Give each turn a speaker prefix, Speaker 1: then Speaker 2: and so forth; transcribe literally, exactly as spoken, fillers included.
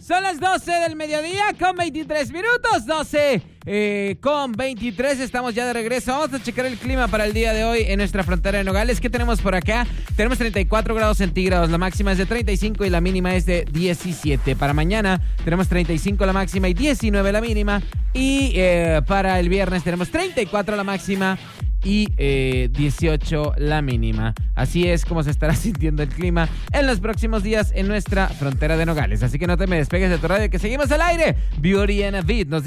Speaker 1: Son las doce del mediodía con veintitrés minutos, doce eh, con veintitrés, estamos ya de regreso. Vamos a checar el clima para el día de hoy en nuestra frontera de Nogales. ¿Qué tenemos por acá? Tenemos treinta y cuatro grados centígrados, la máxima es de treinta y cinco y la mínima es de diecisiete. Para mañana tenemos treinta y cinco la máxima y diecinueve la mínima. Y eh, para el viernes tenemos treinta y cuatro la máxima y eh, dieciocho la mínima. Así es como se estará sintiendo el clima en los próximos días en nuestra frontera de Nogales. Así que no te me despegues de tu radio, que seguimos al aire. Beauty and a Beat nos